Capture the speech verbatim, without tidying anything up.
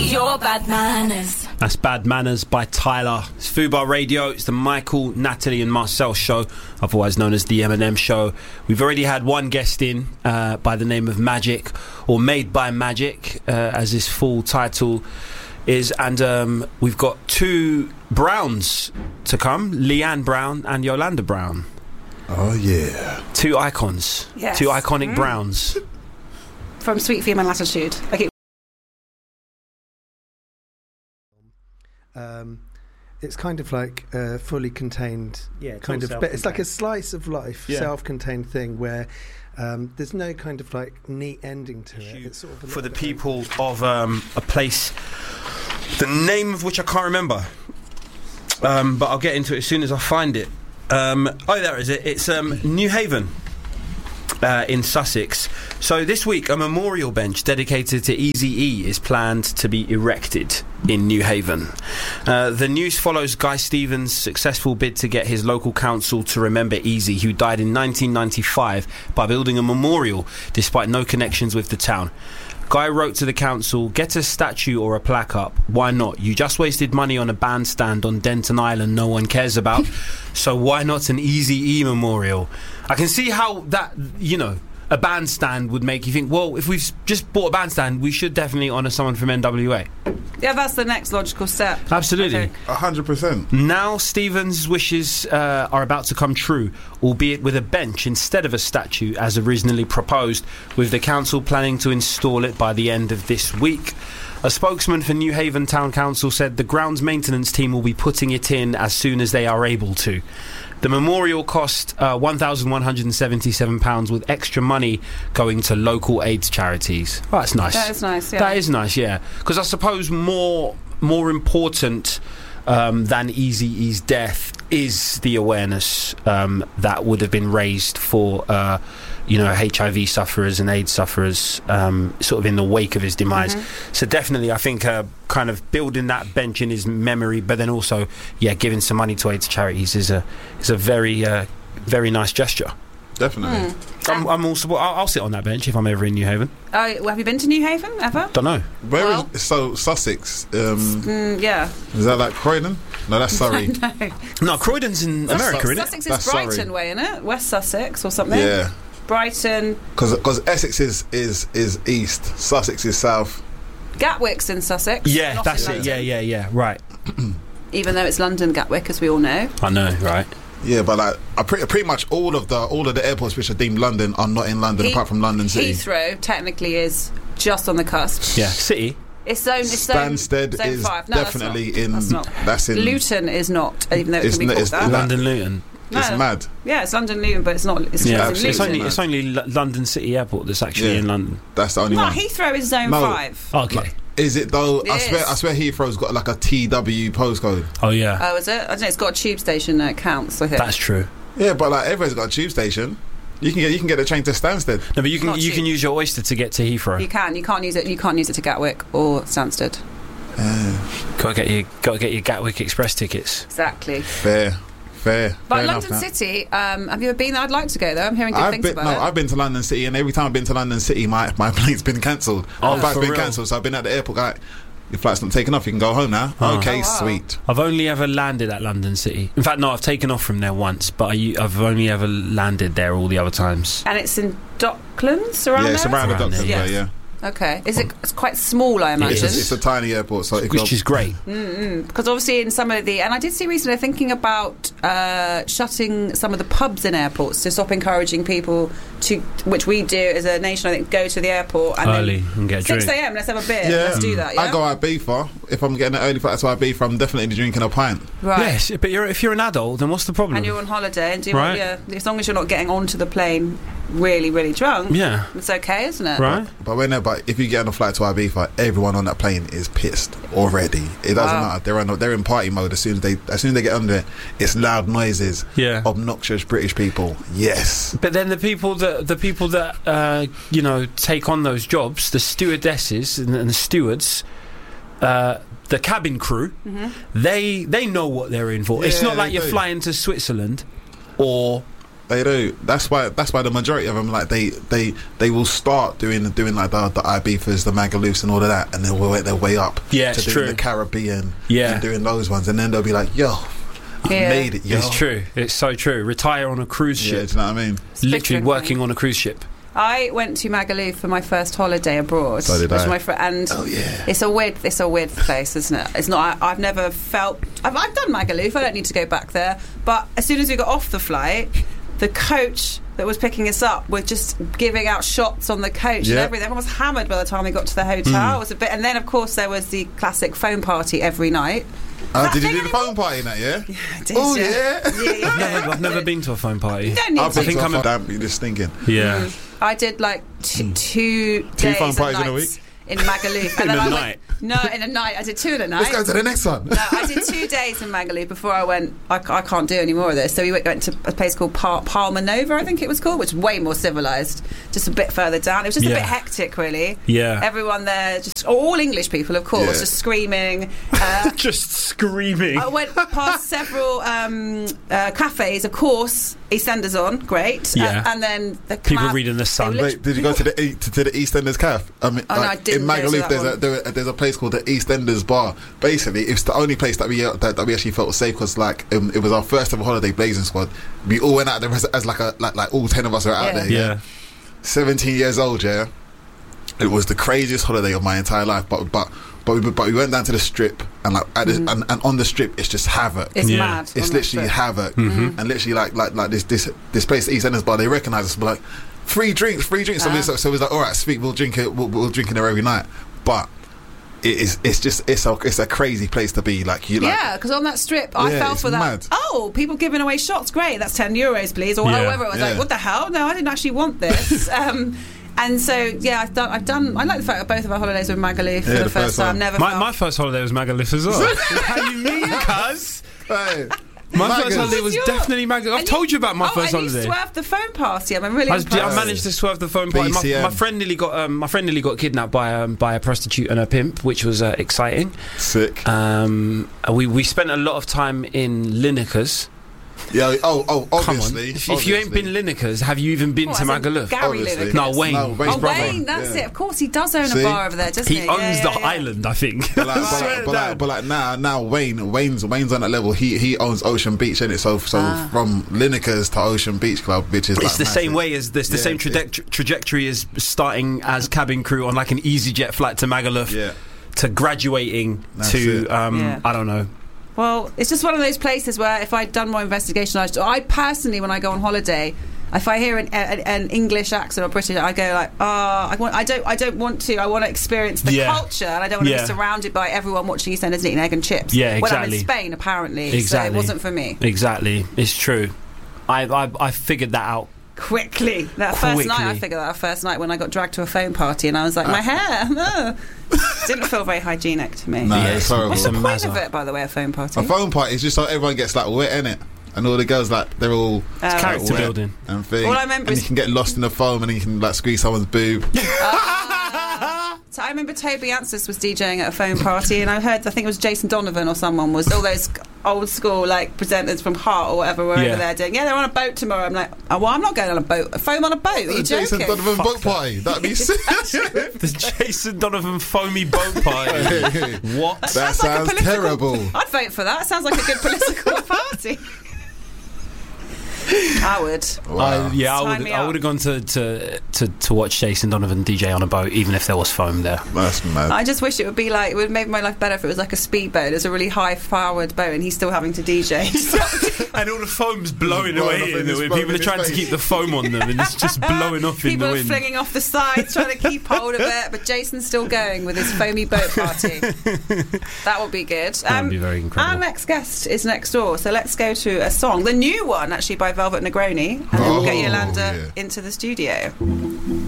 your bad manners. That's Bad Manners by Tyler. It's Fubar Radio. It's the Michael, Natalie and Marcel show, otherwise known as the M and M show. We've already had one guest in uh, by the name of Magic, or Made by Magic, uh, as his full title is. And um, we've got two Browns to come, Leanne Brown and Yolanda Brown. Oh, yeah. Two icons. Yes. Two iconic Mm. Browns. From Sweet Female Attitude. Okay. Um, it's kind of like a fully contained, Yeah, it's kind all of. But it's like a self-contained. slice of life, Yeah. self-contained thing where um, there's no kind of like neat ending to it. It's sort of a For the little bit people of um, a place, the name of which I can't remember, um, but I'll get into it as soon as I find it. Um, oh, there is it. It's um, New Haven. Uh, in Sussex. So this week a memorial bench dedicated to Eazy-E is planned to be erected in New Haven. Uh, the news follows Guy Stevens' successful bid to get his local council to remember Eazy, who died in nineteen ninety-five, by building a memorial despite no connections with the town. Guy wrote to the council, "Get a statue or a plaque up. Why not? You just wasted money on a bandstand on Denton Island no one cares about. So why not an Eazy-E memorial?" I can see how that, you know, a bandstand would make you think, well, if we've just bought a bandstand, we should definitely honour someone from N W A. Yeah, that's the next logical step. Absolutely. A hundred percent. Now Stevens' wishes uh, are about to come true, albeit with a bench instead of a statue as originally proposed, with the council planning to install it by the end of this week. A spokesman for New Haven Town Council said the grounds maintenance team will be putting it in as soon as they are able to. The memorial cost uh, one thousand one hundred seventy-seven pounds, with extra money going to local AIDS charities. Oh, that's nice. That is nice, yeah. That is nice, yeah. Because I suppose more more important um, than Eazy-E's death is the awareness um, that would have been raised for uh, you know, H I V sufferers and AIDS sufferers um, sort of in the wake of his demise. Mm-hmm. So definitely I think uh, kind of building that bench in his memory, but then also yeah giving some money to AIDS charities is a is a very uh, very nice gesture. Definitely. Mm. I'm, I'm also I'll, I'll sit on that bench if I'm ever in New Haven. Uh, well, have you been to New Haven ever? Don't know. Where is Well- so Sussex? Um, Mm, yeah. is that like Croydon? No, that's Surrey. No. No, Croydon's in That's America, Sus- isn't it? Sussex is That's Brighton sorry. way, isn't it? West Sussex or something. Yeah, Brighton. because Essex is, is is east, Sussex is south. Gatwick's in Sussex. Yeah, not that's in it. London. Yeah, yeah, yeah. Right. Even though it's London Gatwick, as we all know. I know, right? Yeah, but like I pretty, pretty much all of the all of the airports which are deemed London are not in London, He- apart from London City. Heathrow technically is just on the cusp. Yeah, city. It's zone. It's zone, Stansted zone is five. No, definitely that's in. not. That's not. That's in. Luton is not, even though it It's can be not- called it's that. not- London Luton. It's No. mad. Yeah, it's London Luton, but it's not. It's Yeah, just absolutely. it's Luton. only it's only L- London City Airport that's actually Yeah. in London. That's the only No, one. Heathrow is zone No. five. Okay. Is it though? It I swear, is. I swear, Heathrow's got like a T W postcode. Oh yeah, Oh, is it? I don't know. It's got a tube station that counts. I think. that's true. Yeah, but like everywhere's got a tube station. You can get you can get a train to Stansted. No, but you can Not you cheap. can use your Oyster to get to Heathrow. You can. You can't use it. You can't use it to Gatwick or Stansted. Gotta get your gotta get your Gatwick Express tickets. Exactly. Fair, fair. But fair London enough, now. City. Um, have you ever been there? I'd like to go there. I'm hearing good I've things been about no, it. I've been to London City, and every time I've been to London City, my my plane's been cancelled. Oh, my flight's for been real? cancelled, so I've been at the airport. Like, your flight's not taken off. You can go home now. Oh. Okay, Oh, wow. sweet. I've only ever landed at London City. In fact, no, I've taken off from there once, but I, I've only ever landed there all the other times. And it's in Docklands, around Yeah, it's there? around the Around docks there, everywhere. Yeah, Okay. Is it? It's quite small, I it's, imagine. a, it's a tiny airport, so if Which you're- is great. Because obviously in some of the, and I did see recently, they're thinking about uh, shutting some of the pubs in airports to stop encouraging people to, which we do as a nation, I think, go to the airport and Early then and get a six drink. a.m. Let's have a beer. Yeah. Let's do that. Yeah. I go out Ibiza. If I'm getting an early flight to Ibiza, I'm definitely drinking a pint. right. Yes, but you're, if you're an adult, then what's the problem? And you're on holiday, and do Right. yeah, as long as you're not getting onto the plane really, really drunk, Yeah. it's okay, isn't it? Right. But when but if you get on a flight to Ibiza, everyone on that plane is pissed already. It doesn't Wow. matter. They're on, they're in party mode as soon as they as soon as they get under it. It's loud noises. Yeah. Obnoxious British people. Yes. But then the people that the people that uh, you know take on those jobs, the stewardesses and, and the stewards, uh, the cabin crew, they they know what they're in for. It's Yeah, not like they you're do. flying to Switzerland or They do. That's why. That's why the majority of them, like they, they, they will start doing doing like the the Ibifas, the Magaloofs, and all of that, and they'll work their way up Yeah, to it's doing true. the Caribbean, Yeah. and doing those ones, and then they'll be like, "Yo, I Yeah. made it, yo." It's true. It's so true. Retire on a cruise Yeah, do ship. you know what I mean? Literally Different, working on a cruise ship. I went to Magaluf for my first holiday abroad. So did which I. My fr- and Oh, yeah. it's a weird, it's a weird place, isn't it? It's not. I, I've never felt. I've, I've done Magaluf. I don't need to go back there. But as soon as we got off the flight, the coach that was picking us up was just giving out shots on the coach and Yeah. everything. Everyone was hammered by the time we got to the hotel. It was a bit, and then of course there was the classic phone party every night. Uh, that did you thing do the phone party in that? Yeah. Did Oh you? yeah. Yeah, yeah. I've never, I've never been to a phone party. You don't need I've to. been think to I'm a a- damn, you're just thinking. Yeah. I did like t- two Two days phone and parties in a nights week? in Magaluf. In and then a I night? Went, no, in a night. I did two in a night. Let's go to the next one. No, I did two days in Magaluf before I went. I, I can't do any more of this. So we went, went to a place called Par- Palma Nova, I think it was called, which is way more civilised, just a bit further down. It was just a Yeah. bit hectic, really. Yeah. Everyone there, just all English people, of course, Yeah. just screaming. Uh, Just screaming. I went past several um, uh, cafes, of course. EastEnders on, great. Yeah. Uh, and then the People cab- reading The Sun. they were Wait, did you go to the E- to, to the EastEnders Cafe? I mean, Oh, no, like, I didn't in go to Magaluf, that there's a, one. there, there's a place called the EastEnders Bar. Basically, it's the only place that we uh, that, that we actually felt safe because, like, um, it was our first ever holiday blazing squad. We all went out there as, as like a like like all ten of us were out Yeah. there. Yeah. seventeen years old. Yeah, it was the craziest holiday of my entire life. But but but we, but we went down to the strip and like at this, and, and on the strip it's just havoc. It's Yeah. mad. It's on that literally trip. havoc, Mm-hmm. and literally like like like this this this place, the EastEnders Bar. They recognise us, but like free drinks, free drinks. So, Ah. we, so, so it was like, all right, sweet, we'll drink it. We'll, we'll drink in there every night. But it is it's just it's a it's a crazy place to be. Like you like Yeah, because on that strip, I Yeah, fell it's for that. mad. Oh, people giving away shots, great. That's ten euros, please, or Yeah. whatever. I was Yeah. like, what the hell? No, I didn't actually want this. um, and so, yeah, I've done. I've done. I like the fact that both of our holidays were in Magaluf for Yeah, the, the first first time. one. Never. My, felt- my first holiday was Magaluf as well. How you mean, cuz? Hey, My Magas. first holiday was Your- definitely Magaluf. I've and told you about my oh, first and holiday. You swerved the phone party. I'm really I, was, impressed. I managed to swerve the phone party. My, B C M. my friend nearly got um, my friend nearly got kidnapped by um, by a prostitute and a pimp, which was uh, exciting. sick. Um, we we spent a lot of time in Lineker's. Yeah. Oh oh Come on, obviously. if, if you ain't been Lineker's, have you even been What, to as in Magaluf? Gary Obviously. Lineker? No, Wayne. No, Wayne's Oh, brother. Wayne, that's Yeah. it. Of course, he does own See? a bar over there, doesn't he? He Yeah, owns yeah, the yeah. island, I think. But like, I but, swear like, but, down. like, but like now, now Wayne, Wayne's Wayne's on that level. He he owns Ocean Beach, innit? So so Ah. from Lineker's to Ocean Beach Club, which is It's like the same massive. way as this. The Yeah, same it- traje- trajectory as starting as cabin crew on like an EasyJet flight to Magaluf Yeah. to graduating That's to it. um, Yeah. I don't know. Well, it's just one of those places where if I'd done more investigation, I'd, I personally, when I go on holiday, if I hear an, an, an English accent or British, I go like, ah, I want, I don't, I don't want to. I want to experience the Yeah. culture, and I don't want to Yeah. be surrounded by everyone watching EastEnders and eating egg and chips. Yeah, When I'm in exactly. Spain, apparently, so Exactly. it wasn't for me. Exactly, it's true. I I, I figured that out. Quickly, that first night, I Quickly. figured that out first night when I got dragged to a phone party, and I was like, my hair, no. Didn't feel very hygienic to me. No, Yeah, it's it's- horrible. What's the It's a point mazza. of it, by the way, a phone party? A phone party is just so everyone gets like wet in it, and all the girls like they're all Um, Character wet building. and thing. All I remember and is- you can get lost in the foam, and then you can like squeeze someone's boob. So I remember Toby Ansis was DJing at a phone party, and I heard, I think it was Jason Donovan or someone, was all those old school like presenters from Heart or whatever were Yeah. over there doing, yeah, they're on a boat tomorrow. I'm like, oh, well, I'm not going on a boat. A foam on a boat? Are you Jason joking? Donovan Fuck boat that. party. That'd be sick. The Jason Donovan foamy boat party. What? That Sounds like a sounds political- terrible. I'd vote for that. Sounds like a good political party. I would. Wow. I, yeah, I Sign would. me I up. would have gone to, to, to, to watch Jason Donovan D J on a boat, even if there was foam there. That's mad. I just wish it would be like, it would make my life better if it was like a speedboat. It's a really high-powered boat, and he's still having to D J. And all the foam's blowing Blowing away off in in the his wind. phone People are in his trying to face. keep the foam on them, and it's just blowing off in People the are wind. flinging off the sides, trying to keep hold of it, but Jason's still going with his foamy boat party. That would be good. That would be very incredible. Our next guest is next door, so let's go to a song, the new one actually by Velvet Negroni, and then we'll get Oh, Yolanda yeah. into the studio.